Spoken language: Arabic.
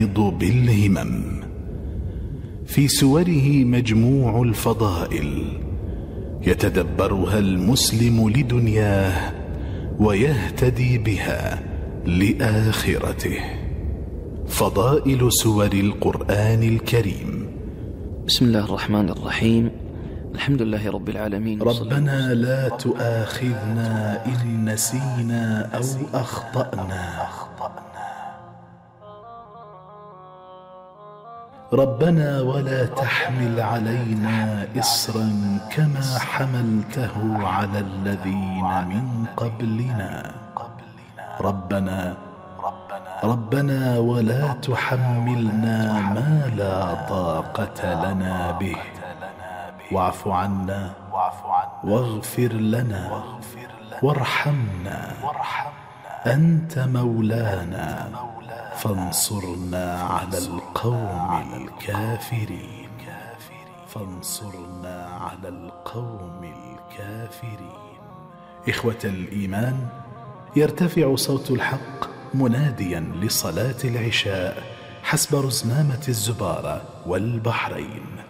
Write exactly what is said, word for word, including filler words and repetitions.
بالهمم. في سوره مجموع الفضائل يتدبرها المسلم لدنياه ويهتدي بها لآخرته. فضائل سور القرآن الكريم. بسم الله الرحمن الرحيم. الحمد لله رب العالمين. ربنا لا تؤاخذنا إن نسينا أو أخطأنا. ربنا ولا تحمل علينا إصرا كما حملته على الذين من قبلنا. ربنا ربنا ولا تحملنا ما لا طاقة لنا به واعف عنا واغفر لنا وارحمنا أنت مولانا فانصرنا على القوم الكافرين. فانصرنا على القوم الكافرين. إخوة الإيمان، يرتفع صوت الحق مناديا لصلاة العشاء حسب رزنامة الزبارة والبحرين.